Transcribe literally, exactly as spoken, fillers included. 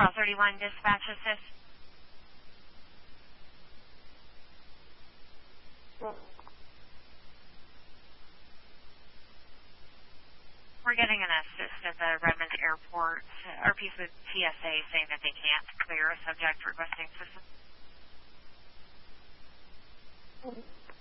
Carl thirty-one, dispatch assist. We're getting an assist at the Redmond Airport. Our piece with T S A saying that they can't clear a subject requesting assistance.